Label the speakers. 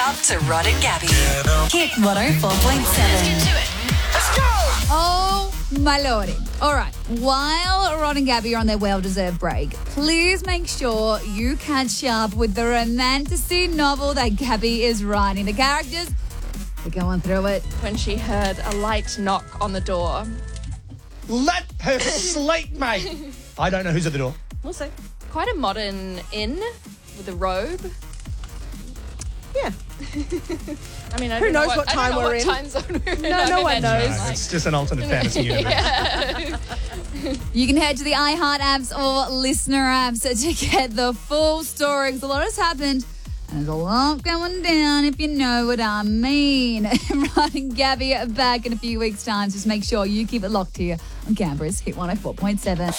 Speaker 1: up to Rod and Gabby. Hit 104.7.
Speaker 2: Let's go!
Speaker 3: Oh, my lordy. All right. While Rod and Gabby are on their well-deserved break, please make sure you catch up with the romantasy novel that Gabby is writing. The characters, they're going through it.
Speaker 4: When she heard a light knock on the door.
Speaker 2: Let her sleep, mate. I don't know who's at the door.
Speaker 4: We'll see. Quite a modern inn with a robe.
Speaker 5: Yeah.
Speaker 4: I mean,
Speaker 5: Who knows what time we're in?
Speaker 4: Time zone we're in.
Speaker 5: No one knows.
Speaker 2: No, it's just an alternate fantasy universe.
Speaker 3: You can head to the iHeart apps or listener apps to get the full story, because a lot has happened and there's a lot going down, if you know what I mean. Rod and Gabby back in a few weeks' time. Just make sure you keep it locked here on Canberra's Hit 104.7.